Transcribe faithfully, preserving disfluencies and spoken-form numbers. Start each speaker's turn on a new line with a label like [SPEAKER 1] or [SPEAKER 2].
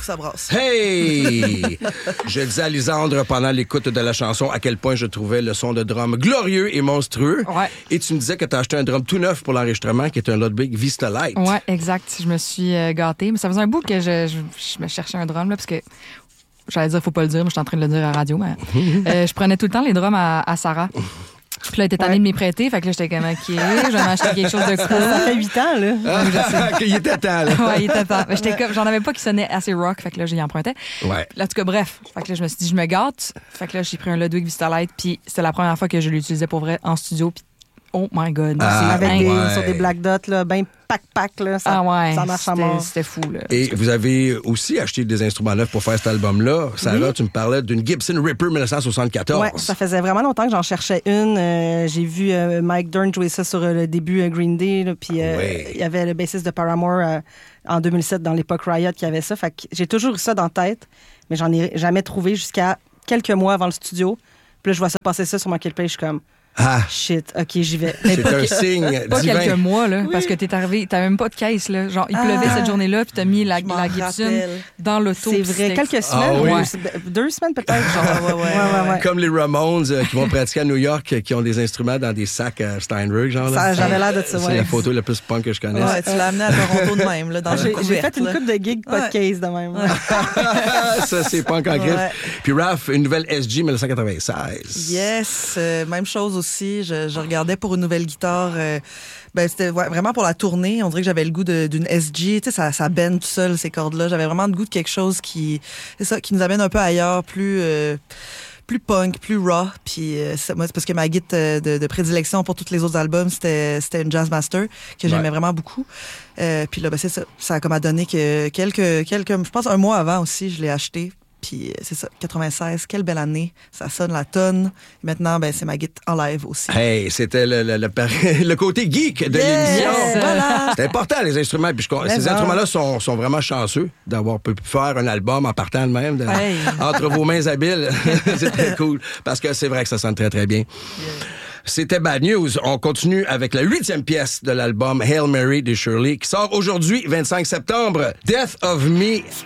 [SPEAKER 1] ça brasse.
[SPEAKER 2] Hey! Je disais à Lisandre pendant l'écoute de la chanson à quel point je trouvais le son de drum glorieux et monstrueux.
[SPEAKER 3] Ouais.
[SPEAKER 2] Et tu me disais que tu as acheté un drum tout neuf pour l'enregistrement qui est un Ludwig Vistalite.
[SPEAKER 3] Ouais, exact. Je me suis euh, gâtée. Mais ça faisait un bout que je, je, je me cherchais un drum, là, parce que j'allais dire, faut pas le dire, mais je suis en train de le dire à la radio. Mais, euh, je prenais tout le temps les drums à, à Sarah. Puis là, elle était tannée
[SPEAKER 4] Ouais.
[SPEAKER 3] de me les prêter. Fait que là, j'étais comme, OK, je vais m'acheter quelque chose de cool.
[SPEAKER 4] Ça fait huit ans, là.
[SPEAKER 2] Ah, qu'il était temps, là.
[SPEAKER 3] Ouais, il était temps. Mais j'étais comme, j'en avais pas qui sonnait assez rock. Fait que là, j'y empruntais.
[SPEAKER 2] Ouais.
[SPEAKER 3] Là, en tout cas, bref. Fait que là, je me suis dit, je me gâte. Fait que là, j'ai pris un Ludwig Vistalite. Puis c'était la première fois que je l'utilisais pour vrai en studio. Puis oh my God.
[SPEAKER 2] Ah,
[SPEAKER 3] c'est
[SPEAKER 4] Avec des,
[SPEAKER 2] ouais.
[SPEAKER 4] sur des Black Dots, là, ben pack-pack, là. Ça,
[SPEAKER 3] Ah ouais,
[SPEAKER 4] ça marche à
[SPEAKER 3] c'était,
[SPEAKER 4] mort.
[SPEAKER 3] c'était fou, là.
[SPEAKER 2] Et vous avez aussi acheté des instruments neufs pour faire cet album-là. Sarah, tu me parlais d'une Gibson Ripper dix-neuf soixante-quatorze.
[SPEAKER 4] Ouais, ça faisait vraiment longtemps que j'en cherchais une. Euh, j'ai vu euh, Mike Dirnt jouer ça sur euh, le début euh, Green Day. Là, puis euh,
[SPEAKER 2] Ouais.
[SPEAKER 4] il y avait le bassiste de Paramore euh, en deux mille sept dans l'époque Riot qui avait ça. Fait que j'ai toujours eu ça dans la tête, mais j'en ai jamais trouvé jusqu'à quelques mois avant le studio. Puis là, je vois ça passer ça sur Marketplace, je suis comme
[SPEAKER 2] Ah,
[SPEAKER 4] shit, ok, j'y vais.
[SPEAKER 2] c'est un signe
[SPEAKER 3] Pas
[SPEAKER 2] divin.
[SPEAKER 3] quelques mois, là, parce que t'es arrivé, t'avais même pas de caisse, là. Genre, il pleuvait
[SPEAKER 4] Ah.
[SPEAKER 3] cette journée-là, puis t'as mis la,
[SPEAKER 1] Je m'en
[SPEAKER 3] la Gibson
[SPEAKER 1] rappelle.
[SPEAKER 3] dans l'auto.
[SPEAKER 4] C'est
[SPEAKER 3] puis
[SPEAKER 4] vrai,
[SPEAKER 3] c'était-
[SPEAKER 4] quelques semaines,
[SPEAKER 2] Ah oui.
[SPEAKER 4] deux, deux semaines peut-être. Genre,
[SPEAKER 1] Ouais, ouais, ouais, ouais.
[SPEAKER 2] Comme les Ramones euh, qui vont pratiquer à New York, euh, qui ont des instruments dans des sacs à Steinberg, genre.
[SPEAKER 4] Ça,
[SPEAKER 2] Là.
[SPEAKER 4] j'avais l'air de ça,
[SPEAKER 2] C'est
[SPEAKER 4] ouais.
[SPEAKER 2] la photo la plus punk que je connaisse.
[SPEAKER 1] Ouais, tu l'as amené à Toronto de même, là, dans
[SPEAKER 4] J'ai,
[SPEAKER 1] une
[SPEAKER 4] j'ai
[SPEAKER 1] couverte,
[SPEAKER 4] fait une
[SPEAKER 1] là.
[SPEAKER 4] coupe de gigs, pas de case de même. ouais.
[SPEAKER 2] Ça, c'est punk en griffe.
[SPEAKER 1] Ouais.
[SPEAKER 2] Puis Raph, une nouvelle S G dix-neuf quatre-vingt-seize.
[SPEAKER 1] Yes, euh, même chose aussi. Je, je regardais pour une nouvelle guitare. euh, ben c'était ouais, vraiment pour la tournée. On dirait que j'avais le goût de- d'une S G. Tu sais, ça, ça bend tout seul ces cordes-là. J'avais vraiment le goût de quelque chose qui, c'est ça, qui nous amène un peu ailleurs, plus. Euh, plus punk, plus raw, puis euh, c'est- moi c'est parce que ma guitare euh, de, de prédilection pour tous les autres albums c'était c'était une Jazzmaster que j'aimais
[SPEAKER 2] Ouais.
[SPEAKER 1] vraiment beaucoup. Euh, puis là ben c'est ça, ça a comme à donné que quelques quelques je pense un mois avant aussi je l'ai acheté. Puis euh, c'est ça, quatre-vingt-seize, quelle belle année. Ça sonne la tonne. Et maintenant, ben, c'est ma guitare en live aussi.
[SPEAKER 2] Hey, c'était le, le, le, par- le côté geek de
[SPEAKER 1] Yes!
[SPEAKER 2] l'émission.
[SPEAKER 1] Voilà!
[SPEAKER 2] C'est important, les instruments. Puis je con-
[SPEAKER 4] Mais
[SPEAKER 2] ces
[SPEAKER 4] ça.
[SPEAKER 2] instruments-là sont, sont vraiment chanceux d'avoir pu faire un album en partant de même, de-
[SPEAKER 1] Hey.
[SPEAKER 2] entre vos mains habiles. C'est très cool. Parce que c'est vrai que ça sonne très, très bien. C'était Bad News. On continue avec la huitième pièce de l'album Hail Mary de Shirley qui sort aujourd'hui, vingt-cinq septembre. Death of Me.